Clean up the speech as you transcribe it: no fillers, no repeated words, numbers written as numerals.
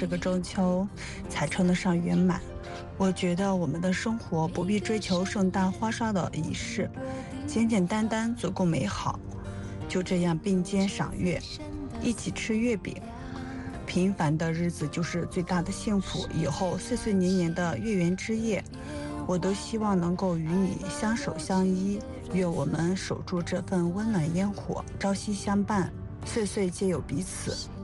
这个中秋才称得上圆满。我觉得我们的生活不必追求盛大花哨的仪式，简简单单足够美好。就这样并肩赏月，一起吃月饼，平凡的日子就是最大的幸福。以后岁岁年年的月圆之夜，我都希望能够与你相守相依，愿我们守住这份温暖烟火，朝夕相伴，岁岁皆有彼此。